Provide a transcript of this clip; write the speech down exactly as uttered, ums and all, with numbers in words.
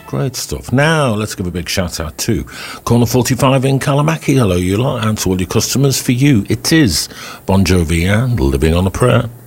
Great stuff. Now, let's give a big shout out to Corner forty-five in Kalamaki. Hello, you lot, and to all your customers. For you, it is Bon Jovi and Living on a Prayer.